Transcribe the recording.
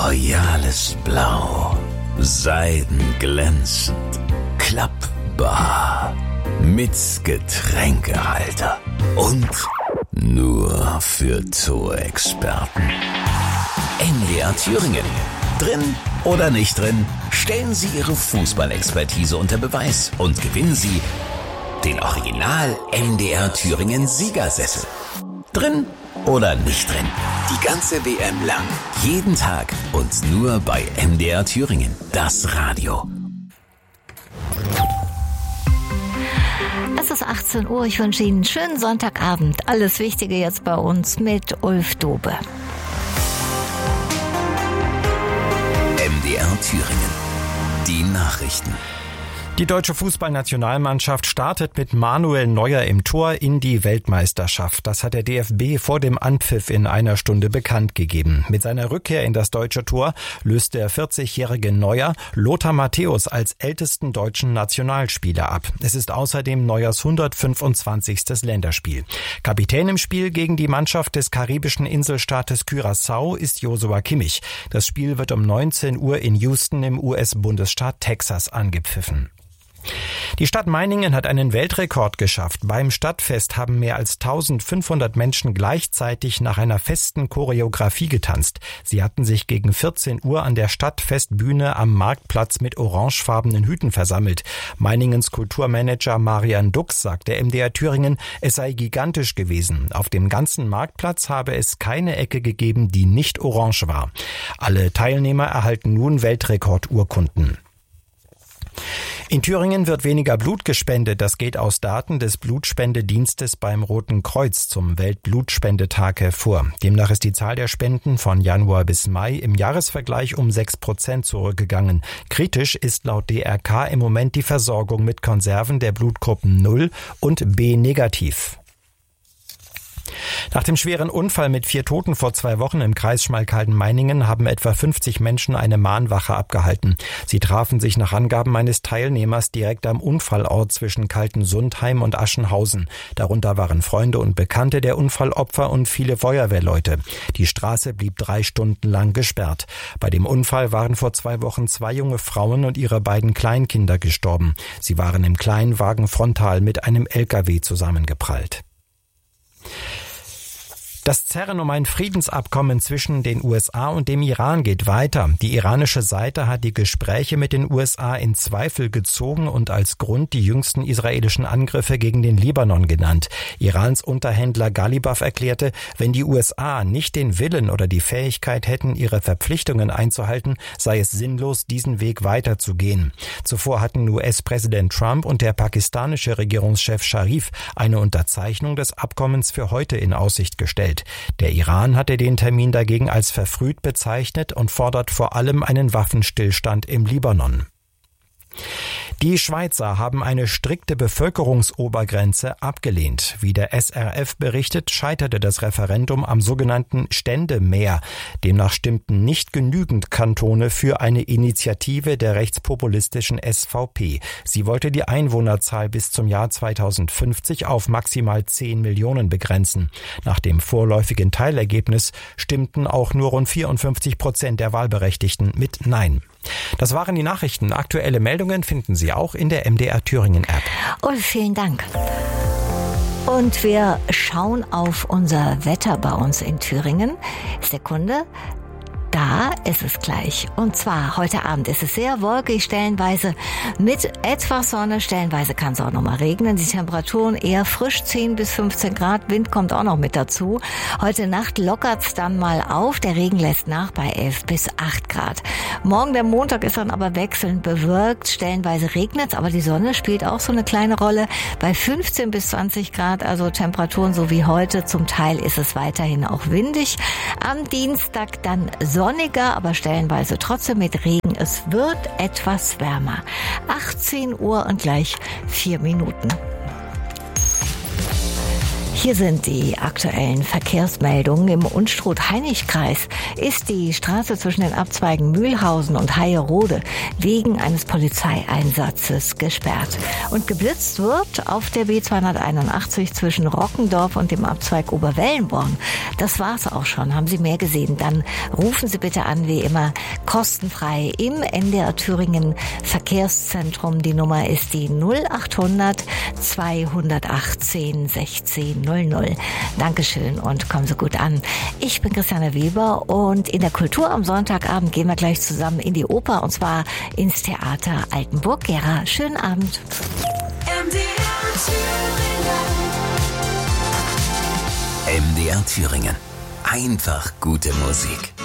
royales Blau, seidenglänzend, klappbar, mit Getränkehalter und nur für Zoo-Experten. NDR Thüringen. Drin oder nicht drin, stellen Sie Ihre Fußballexpertise unter Beweis und gewinnen Sie den Original NDR Thüringen Siegersessel. Drin oder nicht drin, die ganze WM lang, jeden Tag und nur bei NDR Thüringen, das Radio. Es ist 18 Uhr, ich wünsche Ihnen einen schönen Sonntagabend. Alles Wichtige jetzt bei uns mit Ulf Dobe. NDR Thüringen. Die Nachrichten. Die deutsche Fußballnationalmannschaft startet mit Manuel Neuer im Tor in die Weltmeisterschaft. Das hat der DFB vor dem Anpfiff in einer Stunde bekannt gegeben. Mit seiner Rückkehr in das deutsche Tor löst der 40-jährige Neuer Lothar Matthäus als ältesten deutschen Nationalspieler ab. Es ist außerdem Neuers 125. Länderspiel. Kapitän im Spiel gegen die Mannschaft des karibischen Inselstaates Curaçao ist Joshua Kimmich. Das Spiel wird um 19 Uhr in Houston im US-Bundesstaat Texas angepfiffen. Die Stadt Meiningen hat einen Weltrekord geschafft. Beim Stadtfest haben mehr als 1500 Menschen gleichzeitig nach einer festen Choreografie getanzt. Sie hatten sich gegen 14 Uhr an der Stadtfestbühne am Marktplatz mit orangefarbenen Hüten versammelt. Meiningens Kulturmanager Marian Dux sagte MDR Thüringen, es sei gigantisch gewesen. Auf dem ganzen Marktplatz habe es keine Ecke gegeben, die nicht orange war. Alle Teilnehmer erhalten nun Weltrekordurkunden. In Thüringen wird weniger Blut gespendet. Das geht aus Daten des Blutspendedienstes beim Roten Kreuz zum Weltblutspendetag hervor. Demnach ist die Zahl der Spenden von Januar bis Mai im Jahresvergleich um 6% zurückgegangen. Kritisch ist laut DRK im Moment die Versorgung mit Konserven der Blutgruppen 0 und B negativ. Nach dem schweren Unfall mit 4 Toten vor 2 Wochen im Kreis Schmalkalden-Meiningen haben etwa 50 Menschen eine Mahnwache abgehalten. Sie trafen sich nach Angaben eines Teilnehmers direkt am Unfallort zwischen Kaltensundheim und Aschenhausen. Darunter waren Freunde und Bekannte der Unfallopfer und viele Feuerwehrleute. Die Straße blieb 3 Stunden lang gesperrt. Bei dem Unfall waren vor 2 Wochen 2 junge Frauen und ihre beiden Kleinkinder gestorben. Sie waren im Kleinwagen frontal mit einem LKW zusammengeprallt. Das Zerren um ein Friedensabkommen zwischen den USA und dem Iran geht weiter. Die iranische Seite hat die Gespräche mit den USA in Zweifel gezogen und als Grund die jüngsten israelischen Angriffe gegen den Libanon genannt. Irans Unterhändler Galibaf erklärte, wenn die USA nicht den Willen oder die Fähigkeit hätten, ihre Verpflichtungen einzuhalten, sei es sinnlos, diesen Weg weiterzugehen. Zuvor hatten US-Präsident Trump und der pakistanische Regierungschef Sharif eine Unterzeichnung des Abkommens für heute in Aussicht gestellt. Der Iran hatte den Termin dagegen als verfrüht bezeichnet und fordert vor allem einen Waffenstillstand im Libanon. Die Schweizer haben eine strikte Bevölkerungsobergrenze abgelehnt. Wie der SRF berichtet, scheiterte das Referendum am sogenannten Ständemeer. Demnach stimmten nicht genügend Kantone für eine Initiative der rechtspopulistischen SVP. Sie wollte die Einwohnerzahl bis zum Jahr 2050 auf maximal 10 Millionen begrenzen. Nach dem vorläufigen Teilergebnis stimmten auch nur rund 54% der Wahlberechtigten mit Nein. Das waren die Nachrichten. Aktuelle Meldungen finden Sie auch in der MDR Thüringen App. Und vielen Dank. Und wir schauen auf unser Wetter bei uns in Thüringen. Sekunde. Da ist es gleich. Und zwar heute Abend ist es sehr wolkig, stellenweise mit etwas Sonne, stellenweise kann es auch noch mal regnen. Die Temperaturen eher frisch, 10 bis 15 Grad, Wind kommt auch noch mit dazu. Heute Nacht lockert es dann mal auf, der Regen lässt nach bei 11 bis 8 Grad. Morgen, der Montag, ist dann aber wechselnd bewölkt, stellenweise regnet es, aber die Sonne spielt auch so eine kleine Rolle. Bei 15 bis 20 Grad, also Temperaturen so wie heute, zum Teil ist es weiterhin auch windig. Am Dienstag dann sonniger, aber stellenweise trotzdem mit Regen. Es wird etwas wärmer. 18 Uhr und gleich 4 Minuten. Hier sind die aktuellen Verkehrsmeldungen. Im Unstrut-Hainich-Kreis ist die Straße zwischen den Abzweigen Mühlhausen und Heierode wegen eines Polizeieinsatzes gesperrt. Und geblitzt wird auf der B281 zwischen Rockendorf und dem Abzweig Oberwellenborn. Das war's auch schon. Haben Sie mehr gesehen? Dann rufen Sie bitte an, wie immer, kostenfrei im NDR Thüringen Verkehrszentrum. Die Nummer ist die 0800 218 16 00. Dankeschön und kommen Sie gut an. Ich bin Christiane Weber und in der Kultur am Sonntagabend gehen wir gleich zusammen in die Oper und zwar ins Theater Altenburg-Gera. Schönen Abend. MDR Thüringen. Einfach gute Musik.